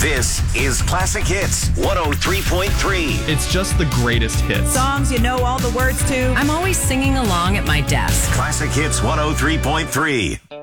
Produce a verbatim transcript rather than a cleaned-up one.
This is Classic Hits one oh three point three. It's just the greatest hits. Songs you know all the words to. I'm always singing along at my desk. Classic Hits one oh three point three.